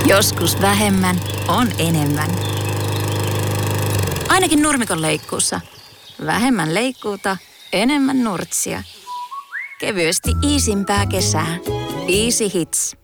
Joskus vähemmän on enemmän. Ainakin nurmikon leikkuussa. Vähemmän leikkuuta, enemmän nurtsia. Kevyesti iisimpää kesää. Easy Hits.